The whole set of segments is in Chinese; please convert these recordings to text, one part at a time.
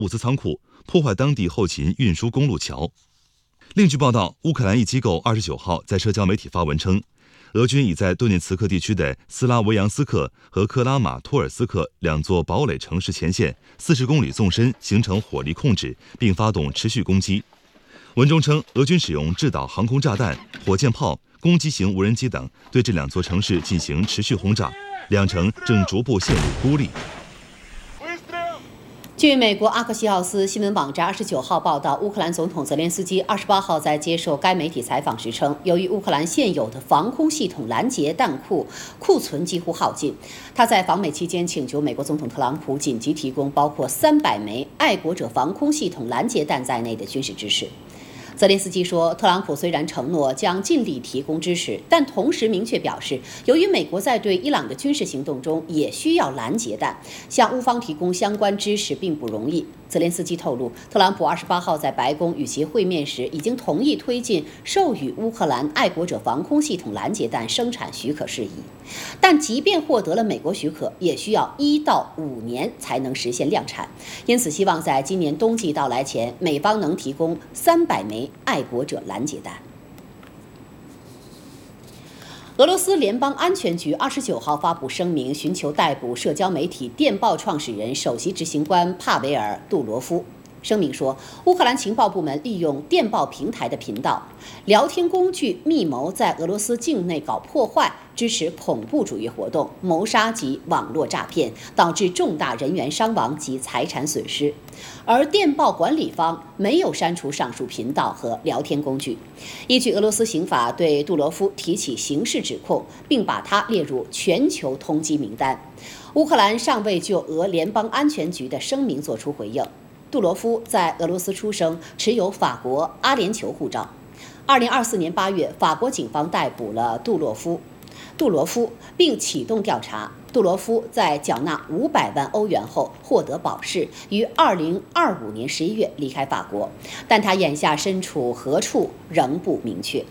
物资仓库，破坏当地后勤运输公路桥。另据报道，乌克兰一机构29号在社交媒体发文称，俄军已在顿涅茨克地区的斯拉维扬斯克和克拉马托尔斯克2座堡垒城市前线40公里纵深形成火力控制，并发动持续攻击。文中称，俄军使用制导航空炸弹、火箭炮、攻击型无人机等对这2座城市进行持续轰炸，2城正逐步陷入孤立。 据美国阿克西奥斯新闻网站29号报道，乌克兰总统泽连斯基28号在接受该媒体采访时称，由于乌克兰现有的防空系统拦截弹库库存几乎耗尽，他在访美期间请求美国总统特朗普紧急提供包括300枚爱国者防空系统拦截弹在内的军事支持。泽连斯基说，特朗普虽然承诺将尽力提供支持，但同时明确表示，由于美国在对伊朗的军事行动中也需要拦截弹，向乌方提供相关支持并不容易。泽连斯基透露，特朗普28号在白宫与其会面时，已经同意推进授予乌克兰爱国者防空系统拦截弹生产许可事宜，但即便获得了美国许可，也需要1到5年才能实现量产。因此，希望在今年冬季到来前，美方能提供300枚爱国者拦截弹。俄罗斯联邦安全局29号发布声明，寻求逮捕社交媒体电报创始人、首席执行官帕维尔·杜罗夫。声明说，乌克兰情报部门利用电报平台的频道、聊天工具密谋在俄罗斯境内搞破坏，支持恐怖主义活动、谋杀及网络诈骗，导致重大人员伤亡及财产损失。而电报管理方没有删除上述频道和聊天工具。依据俄罗斯刑法，对杜罗夫提起刑事指控，并把他列入全球通缉名单。乌克兰尚未就俄联邦安全局的声明作出回应。杜罗夫在俄罗斯出生，持有法国阿联酋护照。2024年8月，法国警方逮捕了杜罗夫，并启动调查。杜罗夫在缴纳500万欧元后获得保释，于2025年11月离开法国，但他眼下身处何处仍不明确。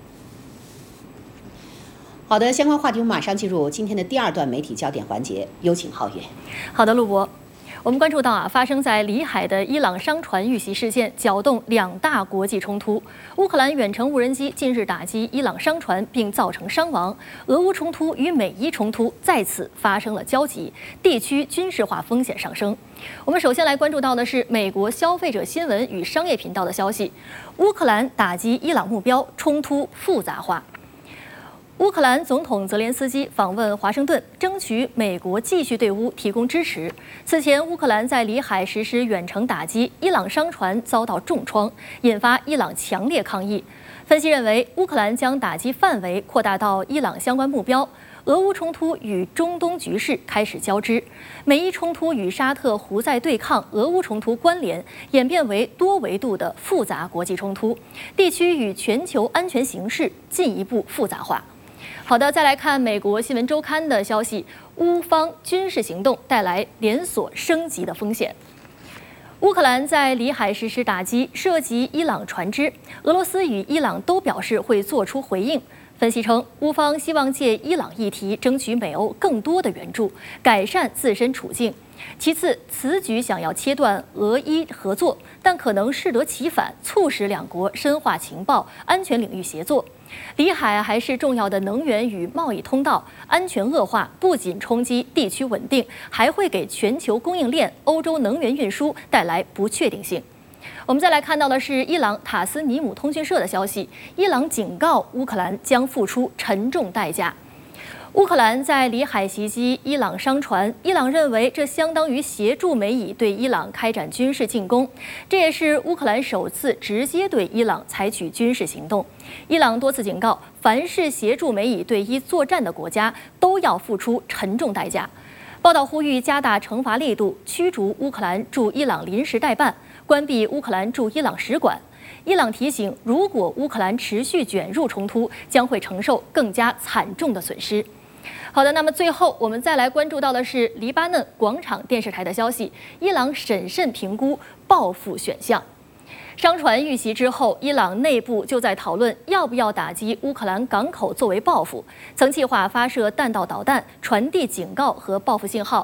好的，相关话题我们马上进入今天的第2段媒体焦点环节，有请浩月。 好的，陆博。我们关注到发生在里海的伊朗商船遇袭事件搅动2大国际冲突。乌克兰远程无人机近日打击伊朗商船，并造成伤亡。俄乌冲突与美伊冲突再次发生了交集，地区军事化风险上升。我们首先来关注到的是美国消费者新闻与商业频道的消息：乌克兰打击伊朗目标，冲突复杂化。乌克兰总统泽连斯基访问华盛顿，争取美国继续对乌提供支持。此前，乌克兰在里海实施远程打击，伊朗商船遭到重创，引发伊朗强烈抗议。分析认为，乌克兰将打击范围扩大到伊朗相关目标。俄乌冲突与中东局势开始交织，美伊冲突与沙特胡塞对抗、俄乌冲突关联，演变为多维度的复杂国际冲突，地区与全球安全形势进一步复杂化。好的，再来看美国新闻周刊的消息，乌方军事行动带来连锁升级的风险。乌克兰在里海实施打击，涉及伊朗船只，俄罗斯与伊朗都表示会做出回应。分析称，乌方希望借伊朗议题争取美欧更多的援助，改善自身处境。其次，此举想要切断俄伊合作，但可能适得其反，促使2国深化情报、安全领域协作。里海还是重要的能源与贸易通道，安全恶化不仅冲击地区稳定，还会给全球供应链、欧洲能源运输带来不确定性。我们再来看到的是伊朗塔斯尼姆通讯社的消息，伊朗警告乌克兰将付出沉重代价。乌克兰在里海袭击伊朗商船，伊朗认为这相当于协助美以对伊朗开展军事进攻，这也是乌克兰首次直接对伊朗采取军事行动。伊朗多次警告，凡是协助美以对伊作战的国家都要付出沉重代价。报道呼吁加大惩罚力度，驱逐乌克兰驻伊朗临时代办，关闭乌克兰驻伊朗使馆。伊朗提醒，如果乌克兰持续卷入冲突，将会承受更加惨重的损失。好的，那么最后我们再来关注到的是黎巴嫩广场电视台的消息，伊朗审慎评估报复选项。商船遇袭之后，伊朗内部就在讨论要不要打击乌克兰港口作为报复，曾计划发射弹道导弹，传递警告和报复信号。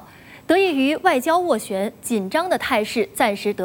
得益于外交斡旋，紧张的态势暂时得